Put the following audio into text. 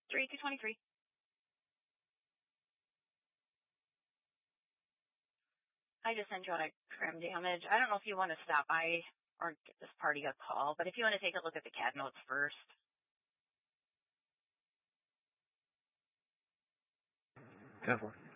3223. I just sent you out a trim damage. I don't know if you want to stop by or get this party a call, but if you want to take a look at the CAD notes first. Go for it.